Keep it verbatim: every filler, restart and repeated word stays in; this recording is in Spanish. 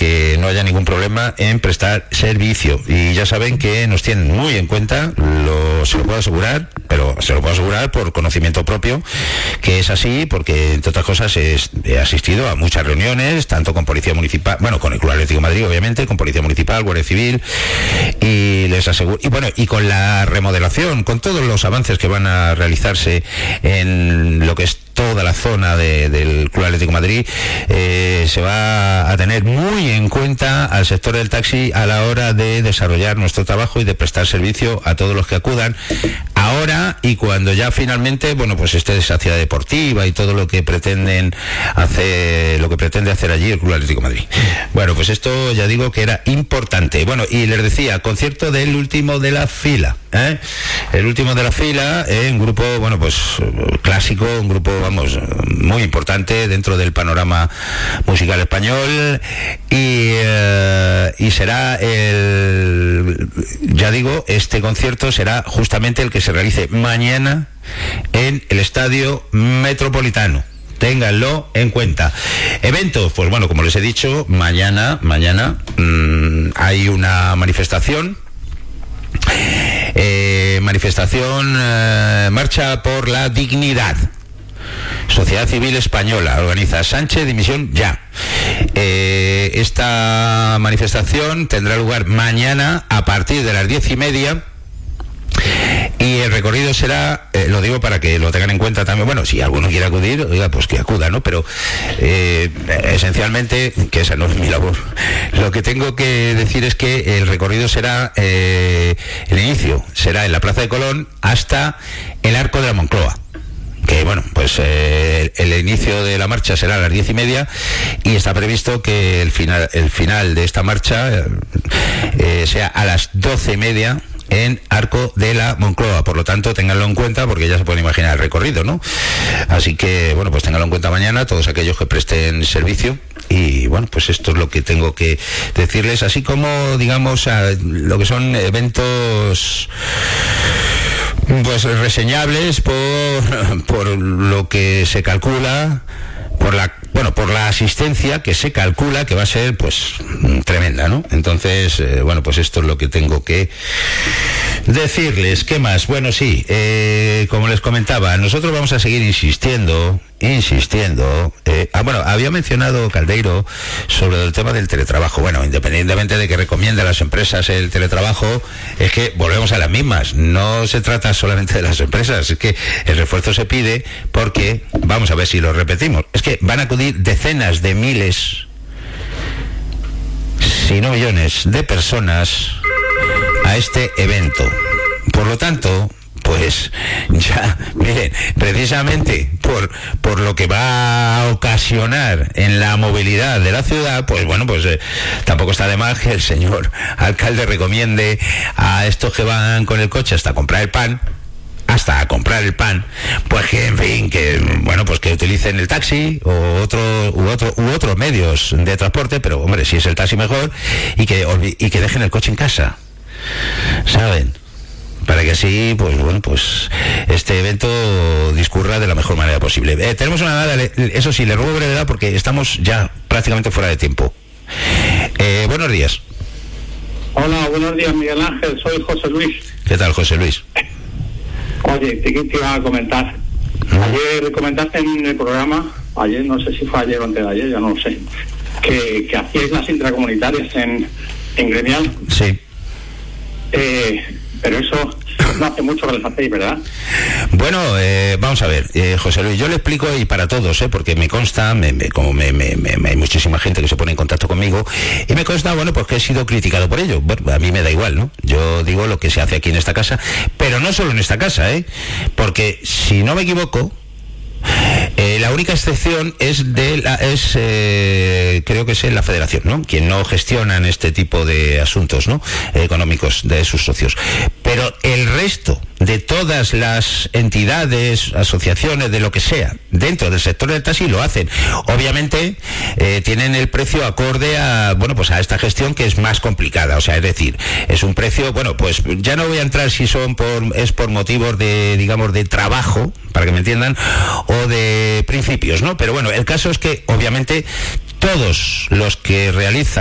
que no haya ningún problema en prestar servicio. Y ya saben que nos tienen muy en cuenta, lo, se lo puedo asegurar, pero se lo puedo asegurar por conocimiento propio, que es así, porque entre otras cosas es, he asistido a muchas reuniones, tanto con Policía Municipal, bueno, con el Club Atlético de Madrid, obviamente, con Policía Municipal, Guardia Civil, y les aseguro, y bueno, y con la remodelación, con todos los avances que van a realizarse en lo que es toda la zona de, del Club Atlético de Madrid, eh, se va a tener muy en cuenta al sector del taxi a la hora de desarrollar nuestro trabajo y de prestar servicio a todos los que acudan ahora y cuando ya finalmente, bueno, pues esté esa ciudad deportiva y todo lo que pretenden hacer, lo que pretende hacer allí el Club Atlético de Madrid. Bueno, pues esto ya digo que era importante. Bueno, y les decía, concierto del último de la fila, ¿eh? El último de la fila, ¿eh? Un grupo, bueno, pues clásico, un grupo, vamos, muy importante dentro del panorama musical español, y, eh, y será el, ya digo, este concierto será justamente el que se realice mañana en el Estadio Metropolitano. Ténganlo en cuenta. Eventos, pues bueno, como les he dicho, mañana, mañana mmm, hay una manifestación. Eh, manifestación, eh, marcha por la dignidad. Sociedad Civil Española organiza Sánchez, dimisión ya. Eh, esta manifestación tendrá lugar mañana a partir de las diez y media. Y el recorrido será, eh, lo digo para que lo tengan en cuenta también, bueno, si alguno quiere acudir, oiga, pues que acuda, ¿no? Pero eh, esencialmente, que esa no es mi labor, lo que tengo que decir es que el recorrido será, eh, el inicio será en la Plaza de Colón hasta el Arco de la Moncloa. Que bueno, pues eh, el inicio de la marcha será a las diez y media y está previsto que el final, el final de esta marcha eh, sea a las doce y media en Arco de la Moncloa. Por lo tanto, ténganlo en cuenta porque ya se pueden imaginar el recorrido, ¿no? Así que, bueno, pues ténganlo en cuenta mañana todos aquellos que presten servicio. Y bueno, pues esto es lo que tengo que decirles, así como, digamos, a lo que son eventos pues reseñables por, por lo que se calcula, por la bueno por la asistencia que se calcula que va a ser pues tremenda, ¿no? Entonces, eh, bueno, pues esto es lo que tengo que decirles. ¿Qué más? Bueno, sí, eh, como les comentaba, nosotros vamos a seguir insistiendo, insistiendo. Eh, ah, bueno, había mencionado Caldeiro sobre el tema del teletrabajo. Bueno, independientemente de que recomiende a las empresas el teletrabajo, es que volvemos a las mismas. No se trata solamente de las empresas, es que el refuerzo se pide porque, vamos a ver si lo repetimos, es que van a acudir decenas de miles, si no millones, de personas a este evento. Por lo tanto, pues ya, miren, precisamente por, por lo que va a ocasionar en la movilidad de la ciudad, pues bueno, pues eh, tampoco está de más que el señor alcalde recomiende a estos que van con el coche hasta comprar el pan, hasta a comprar el pan, pues que, en fin, que, bueno, pues que utilicen el taxi o otro, u otro, u otros medios de transporte, pero, hombre, si es el taxi mejor, y que, y que dejen el coche en casa, ¿saben? Para que así, pues bueno, pues este evento discurra de la mejor manera posible. Eh, tenemos una nada, eso sí, le ruego brevedad porque estamos ya prácticamente fuera de tiempo. Eh, buenos días. Hola, buenos días, Miguel Ángel, soy José Luis. ¿Qué tal, José Luis? Oye, te, te iba a comentar. Ayer comentaste en el programa, ayer, no sé si fue ayer o antes de ayer, ya no lo sé, que, que hacíais las intracomunitarias en, en Gremial. Sí. Eh, pero eso no hace mucho que las hacéis, ¿verdad? Bueno, eh, vamos a ver, eh, José Luis, yo le explico, y para todos, eh, porque me consta, me, me, como me, me, me, hay muchísima gente que se pone en contacto conmigo, y me consta, bueno, pues que he sido criticado por ello. Bueno, a mí me da igual, ¿no? Yo digo lo que se hace aquí en esta casa, pero no solo en esta casa, ¿eh? Porque, si no me equivoco, Eh, la única excepción es de la es eh, creo que es en la Federación, ¿no? Quien no gestionan este tipo de asuntos, ¿no? Económicos de sus socios. Pero el resto de todas las entidades, asociaciones, de lo que sea, dentro del sector del taxi lo hacen. Obviamente eh, tienen el precio acorde a, bueno, pues a esta gestión que es más complicada. O sea, es decir, es un precio, bueno, pues ya no voy a entrar si son por, es por motivos de, digamos, de trabajo, para que me entiendan, o de principios, ¿no? Pero bueno, el caso es que, obviamente, todos los que realizan